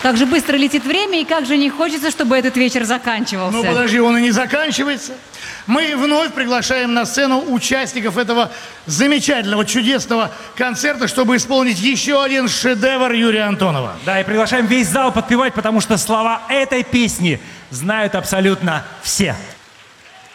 Как же быстро летит время, и как же не хочется, чтобы этот вечер заканчивался. Ну подожди, он и не заканчивается. Мы вновь приглашаем на сцену участников этого замечательного, чудесного концерта, чтобы исполнить еще один шедевр Юрия Антонова. Да, и приглашаем весь зал подпевать, потому что слова этой песни знают абсолютно все.